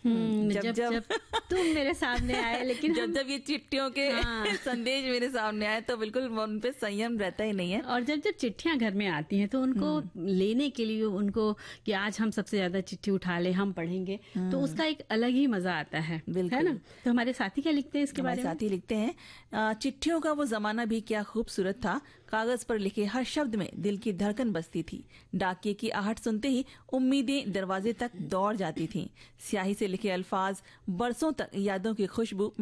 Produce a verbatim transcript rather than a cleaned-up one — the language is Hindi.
जब जब, जब तुम मेरे सामने आए, लेकिन जब जब ये चिट्ठियों के हाँ। संदेश मेरे सामने आए तो बिल्कुल उन पे संयम रहता ही नहीं है। और जब जब चिट्ठियां घर में आती हैं तो उनको लेने के लिए, उनको कि आज हम सबसे ज्यादा चिट्ठी उठा ले, हम पढ़ेंगे, तो उसका एक अलग ही मजा आता है, है ना। तो हमारे साथी क्या लिखते हैं इसके बारे में? साथी लिखते हैं, चिट्ठियों का वो जमाना भी क्या खूबसूरत था, कागज पर लिखे हर शब्द में दिल की धड़कन बसती थी। डाकिये की आहट सुनते ही उम्मीदें दरवाजे तक दौड़ जाती थीं। स्याही से लिखे अल्फाज बरसों तक यादों की खुशबू